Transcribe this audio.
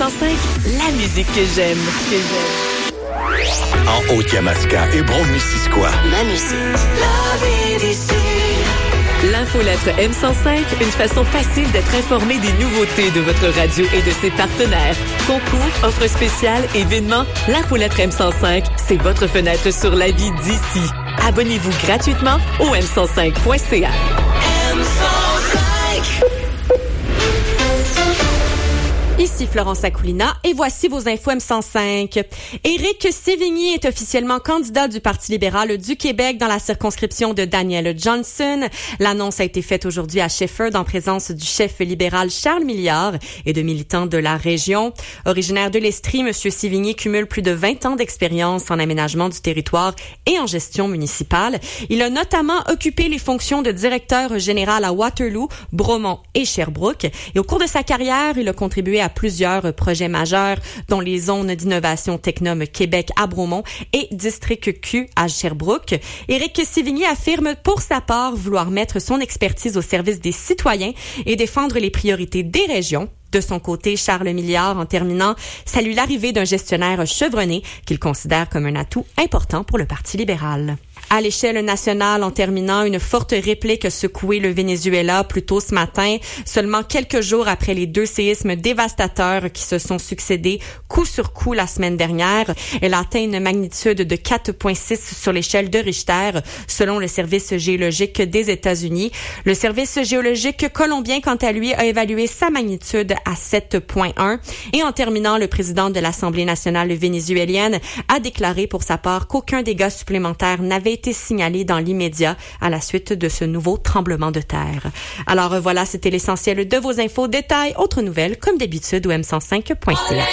la musique que j'aime. En Haute-Yamaska et Brome-Missisquoi. Ma musique. La vie d'ici. L'infolettre M105, une façon facile d'être informé des nouveautés de votre radio et de ses partenaires. Concours, offres spéciales, événements, l'infolettre M105, c'est votre fenêtre sur la vie d'ici. Abonnez-vous gratuitement au m105.ca. M105. Ici Florence Akoulina et voici vos infos M105. Éric Sévigny est officiellement candidat du Parti libéral du Québec dans la circonscription de Daniel Johnson. L'annonce a été faite aujourd'hui à Shefford en présence du chef libéral Charles Milliard et de militants de la région. Originaire de l'Estrie, M. Sévigny cumule plus de 20 ans d'expérience en aménagement du territoire et en gestion municipale. Il a notamment occupé les fonctions de directeur général à Waterloo, Bromont et Sherbrooke. Et au cours de sa carrière, il a contribué à plusieurs projets majeurs, dont les zones d'innovation Technum Québec à Bromont et District Q à Sherbrooke. Éric Sévigny affirme pour sa part vouloir mettre son expertise au service des citoyens et défendre les priorités des régions. De son côté, Charles Milliard, en terminant, salue l'arrivée d'un gestionnaire chevronné qu'il considère comme un atout important pour le Parti libéral. À l'échelle nationale, en terminant, une forte réplique a secoué le Venezuela plus tôt ce matin, seulement quelques jours après les 2 séismes dévastateurs qui se sont succédés coup sur coup la semaine dernière. Elle a atteint une magnitude de 4,6 sur l'échelle de Richter, selon le service géologique des États-Unis. Le service géologique colombien, quant à lui, a évalué sa magnitude à 7,1. Et en terminant, le président de l'Assemblée nationale vénézuélienne a déclaré pour sa part qu'aucun dégât supplémentaire n'avait été signalé dans l'immédiat à la suite de ce nouveau tremblement de terre. Alors voilà, c'était l'essentiel de vos infos. Détails, autres nouvelles, comme d'habitude, au m105.ca.